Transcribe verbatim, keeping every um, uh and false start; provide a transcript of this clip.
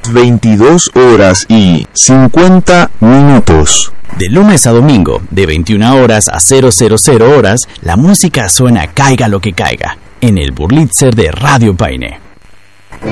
las veintidós horas y cincuenta minutos. De lunes a domingo, de veintiuna horas a cero cero cero horas, la música suena caiga lo que caiga, en el Burlitzer de Radio Paine.